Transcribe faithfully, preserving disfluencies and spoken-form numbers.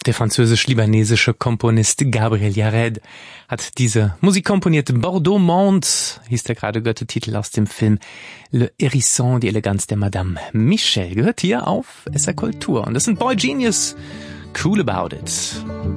Der französisch-libanesische Komponist Gabriel Yared hat diese Musik komponiert. Bordeaux Monde hieß der gerade gehörte Titel aus dem Film Le Hérisson, die Eleganz der Madame Michel. Gehört hier auf S R Kultur. Und das sind Boy Genius. Cool About It.